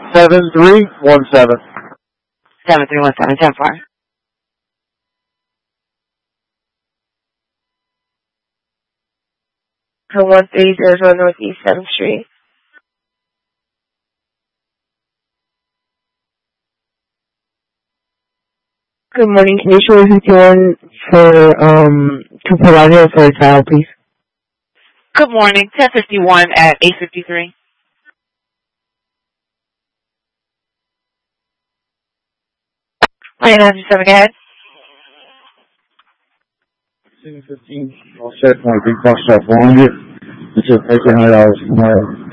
7317. 7317, 10-4. Home 1300 Northeast 7th Street. Good morning. Can you show 51 for, to provide it for a child, please? Good morning. 1051 at 853. Line 97, go ahead. 715, I'll set my big box off $400. It's a $1,800 tomorrow.